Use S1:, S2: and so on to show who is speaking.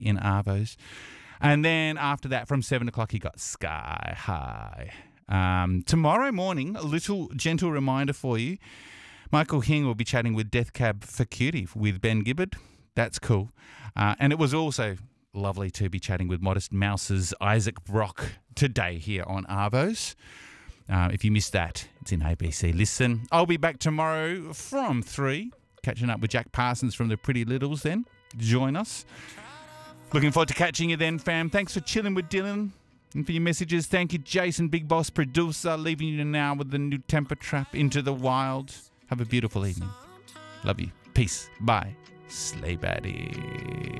S1: in Arvos. And then after that, from 7 o'clock, you got Sky High. Tomorrow morning, a little gentle reminder for you. Michael Hing will be chatting with Death Cab for Cutie with Ben Gibbard. That's cool. And it was also lovely to be chatting with Modest Mouse's Isaac Brock today here on Arvos. If you missed that, it's in ABC Listen. I'll be back tomorrow from 3, catching up with Jack Parsons from the Pretty Littles then. Join us. Looking forward to catching you then, fam. Thanks for chilling with Dylan and for your messages. Thank you, Jason, Big Boss producer, leaving you now with the new Temper Trap, Into the Wild. Have a beautiful evening. Love you. Peace. Bye. Slay Baddie.